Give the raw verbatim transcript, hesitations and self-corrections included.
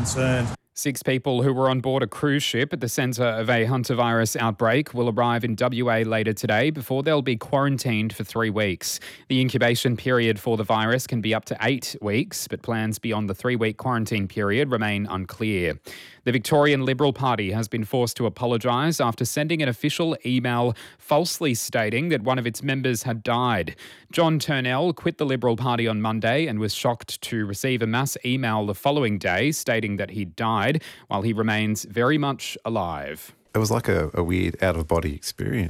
concerned. Six people who were on board a cruise ship at the centre of a hantavirus outbreak will arrive in W A later today before they'll be quarantined for three weeks. The incubation period for the virus can be up to eight weeks, but plans beyond the three-week quarantine period remain unclear. The Victorian Liberal Party has been forced to apologise after sending an official email falsely stating that one of its members had died. John Turnell quit the Liberal Party on Monday and was shocked to receive a mass email the following day stating that he'd died while he remains very much alive. It was like a, a weird out-of-body experience.